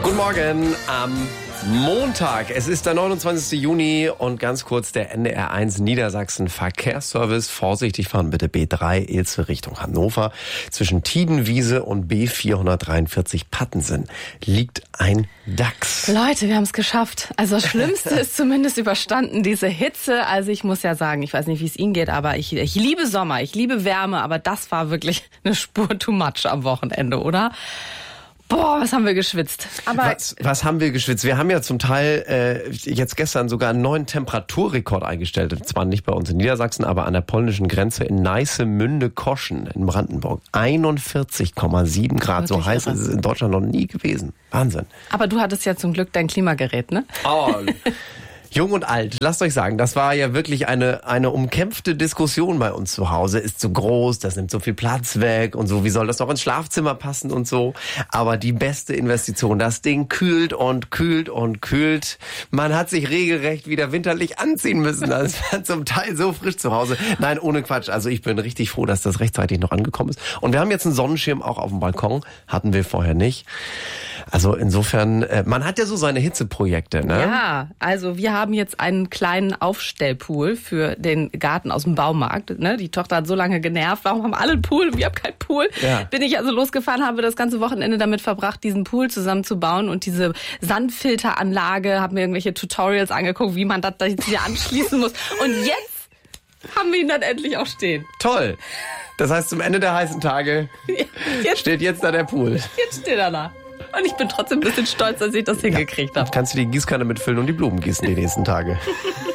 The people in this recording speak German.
Guten Morgen am Montag. Es ist der 29. Juni und ganz kurz der NDR1 Niedersachsen Verkehrsservice. Vorsichtig fahren bitte B3 Ilze Richtung Hannover. Zwischen Tiedenwiese und B443 Pattensen liegt ein Dachs. Leute, wir haben es geschafft. Also das Schlimmste ist zumindest überstanden, diese Hitze. Also ich muss ja sagen, ich weiß nicht, wie es Ihnen geht, aber ich liebe Sommer, ich liebe Wärme, aber das war wirklich eine Spur too much am Wochenende, oder? Boah, was haben wir geschwitzt. Aber was haben wir geschwitzt? Wir haben ja zum Teil jetzt gestern sogar einen neuen Temperaturrekord eingestellt. Zwar nicht bei uns in Niedersachsen, aber an der polnischen Grenze in Neiße-Münde-Koschen in Brandenburg. 41,7 Grad. So heiß ist es in Deutschland noch nie gewesen. Wahnsinn. Aber du hattest ja zum Glück dein Klimagerät, ne? Oh, Jung und alt, lasst euch sagen, das war ja wirklich eine umkämpfte Diskussion bei uns zu Hause. Ist zu groß, das nimmt so viel Platz weg und so, wie soll das doch ins Schlafzimmer passen und so. Aber die beste Investition, das Ding kühlt und kühlt und kühlt. Man hat sich regelrecht wieder winterlich anziehen müssen. Das war zum Teil so frisch zu Hause. Nein, ohne Quatsch. Also ich bin richtig froh, dass das rechtzeitig noch angekommen ist. Und wir haben jetzt einen Sonnenschirm auch auf dem Balkon. Hatten wir vorher nicht. Also insofern, man hat ja so seine Hitzeprojekte, ne? Ja, also wir haben jetzt einen kleinen Aufstellpool für den Garten aus dem Baumarkt. Ne? Die Tochter hat so lange genervt, warum haben alle einen Pool? Wir haben keinen Pool. Ja. Bin ich also losgefahren, habe das ganze Wochenende damit verbracht, diesen Pool zusammenzubauen und diese Sandfilteranlage, habe mir irgendwelche Tutorials angeguckt, wie man das hier anschließen muss. Und jetzt haben wir ihn dann endlich auch stehen. Toll. Das heißt, zum Ende der heißen Tage steht jetzt da der Pool. Jetzt steht er da. Und ich bin trotzdem ein bisschen stolz, dass ich das hingekriegt habe. Kannst du die Gießkanne mitfüllen und die Blumen gießen die nächsten Tage.